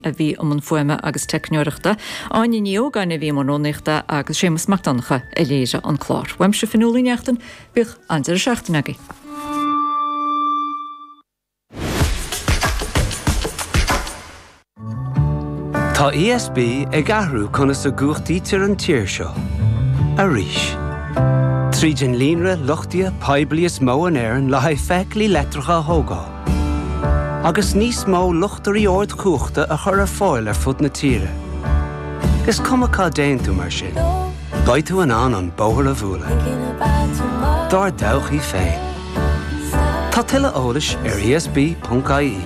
a bhí am an fuime agus techneoireachta, áine nío gan a bhí marrónachta agus Séamus MacDonagha a léise an chlár. Weim se finúlíneachtan bích antar seachtanagi. Tá ESB ag ahrú conas a gúchtaí tir an tír seo. A ríis. Trídin línre luchtia peblias mó an éireann le haid feic lí letracha thógáil. Agus níos mó luchtarí ord cúchta a chur a fáil ar fud na tíre. Is cumachá déantú mar sin. Gaid tú an bóthar a bhúla. Dar dawchaí féin. Tá tuile eolais ar esb.ie.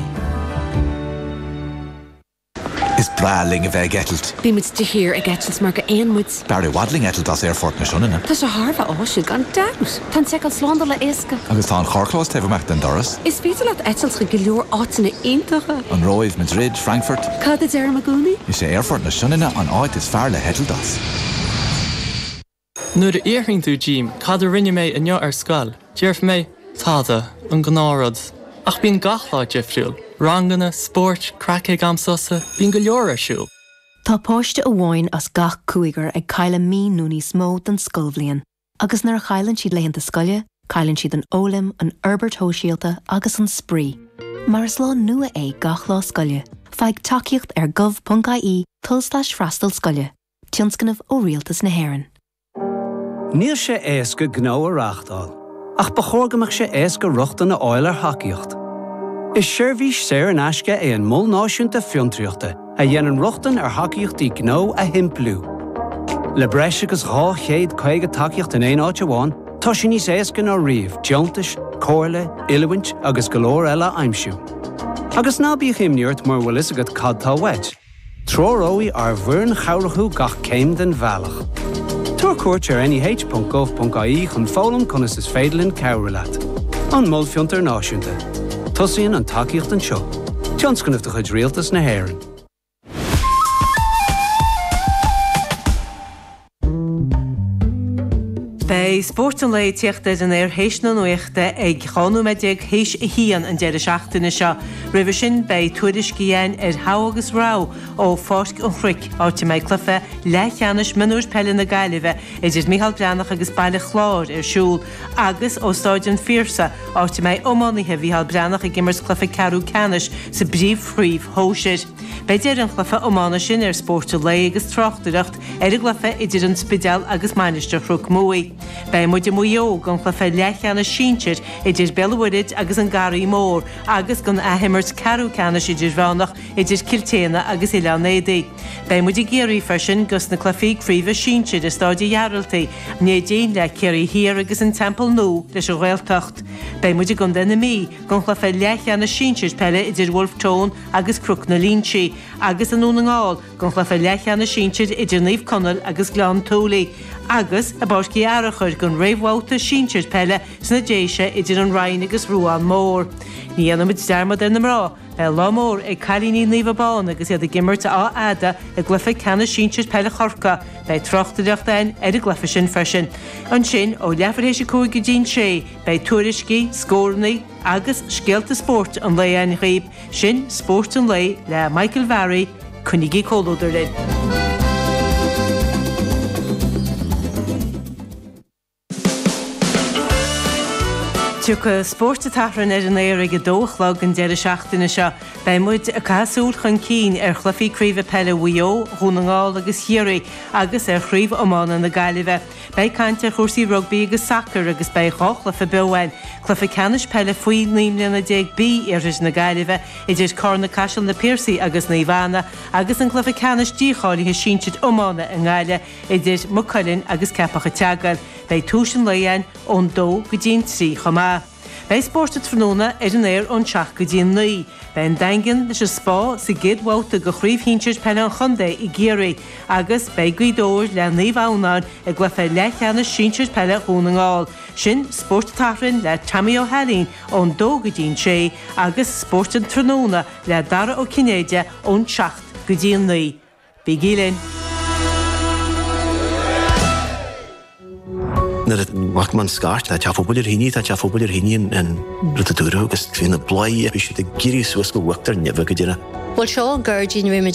Is braling a bheith getalt. Bí muid de hir a getalt mar go éonmuid. Barry wadling etalt as airfort na siúnina. Tá sé Harfa áisiúil gan daus. Tá seáil slánda le éasca. Agus tá an chorchlás taobh den doras. Is féidir leat etalt go leor átainna aontacha. An Roiv, Madrid, Frankfurt. Cad is ar magúnaí? Is sé airfort na siúnina an áit is fearr le etalt as. Nuair a íorthing tú Jim, cad a rinne mé anneo ar scoil. Dearf mé táda an gnárad. Ach bíon gachlá defriúil. Rangana, sport, crackig amsosa, bíon go leor arsúil. Tá páiste a bháin as gach cúigar ag caile mí núní smó den scolbhliain. Agus nar chailann siad léhananta scoile, cailann siad an ólim, an Herbert Hóisialta agus an sprí. Mar is lá nua é gach lá scoile, feig takeíocht ar gov.ie/freastal scoile. Tionscanmh ó rialtas na hÉireann. Níl sé éasca gnó a reachtáil, ach ba chógamach sé éasca ruchta na áil ar hacaíocht. Is seirbhís séir an aisce é an mul náisiúnta fiontriachta a dhéanann ruchtan ar hacaíochtaí gnó a himplú. Le breis agus 250 takeíocht in éon áit amháin, tá sin níos éasca ná riamh, deontais, cóirle, ilmhaint agus go leor eile aimsiú. Agus ná bíodh imniúirt mar bhfuil is agad cadtá weit. Tróróí ar bhuireann chomhrathú gach céim den bhealach. Tuair cuairt ar nih.gov.ie chun fólam conas is féidirlinn cabhralat. An mul fiontar náisiúnta. Tosaíonn an takeíocht an seo. Tionscanmh de chuid rialtas na hÉireann. Bei sport an lei tíochtta an éir héis na nuachta ag chaú meideag héis a hían an deidir seachtainna seo. Ribh sin bei tuairis cían ar hágus rá ó fásc an chric áte méid clufa le cheannis minús pelle na gaiileh idir Michael Breanach agus bailile chláir ar siúl agus ó stáidin fírsa áte méid ómánithe Michael Breanach a gimmers clufa carú canis sa bríomh phríomh hóisiir. Bei déir an clufa ómána sin ar sport an lei agus trochtaireacht ar a glufa idir an spidal agus mainiste chrúg móí. Bei muide muo gan chlufa lecheanna síintir idir Bellwood agus an garí mór agus gan ahimmert carú canis idir bhánach idir Kilténa agus Ileanédaí. Bei muide géirí fersin gus na clufií críomh síintir is stáidí jaraltaí né déon le ceirí hir agus an temple nó leis a Ghaeltacht. Bei muide gan denna mí gan chlufa lecheanna síintir pelle idir Wolf Tone agus Crúc na Línsi agus an úna ngáil gan chlufa lecheanna síintir idir Naomh Conaill agus Glan Tólaí. Agus a báiscí arachar gon réomhháta síintir pelle sna déise idir an Rhain agus Rúán mór. Ní anamid dermad in rá, be lámór ag cailíní níomhbáin agus iad a gimmert á ada a glufa cena síintir pelle chorca bei trochtaireachtain ar a glufa sin fersin. An sin ó lefaréis a cúig dín sé bei tuairiscí, scórnaí agus scialta sport an lei an réib sin sport an lei le Michael Varry chunigí cólóidir linn. Tuacha sport a taithrann ar an éir ag a dóchlog an deidir seachtainna seo, bei muid a casúil chun cín ar chlufií críomh pelle Wio, Rúnagáil agus Hiaraí agus ar chríomh ómána na Gaillimhe. Bei cainte chósaí rugby agus soccer agus bei cholafa behain, chlufa canis pelle faoi líomlíonna 10B ar na Gaillimhe idir Corna Cashel na Piercy agus na Ivana agus an chlufa canis díáilíthe síintead ómána an Gaile idir Mucullin agus Cepacha Teagail, bei túsin leian ón 2 go dtí 3 chomá. Bei sport tróna ar an éir ón 7 go dtí 9. Bei an daingan leis a spá sa gidhháta go chríomhhínteir pelle an chundé i Géirí agus bei gaidóir le naomhánán a glufa lecheanna síinteir pelle Rúnagáil. Sin sport taithrann le Tammy O'Halloran ón 2 go dtí 3 agus sport an tróna le Dara ó Cinéide ón 7 go dtí 9. Bí gílinn. Na ar man scart a teafobal híní a teafobal hííon an rutadúra agus hína blai a si a géirí suas go bhachtar nefh go dtíine. Well seo gurdín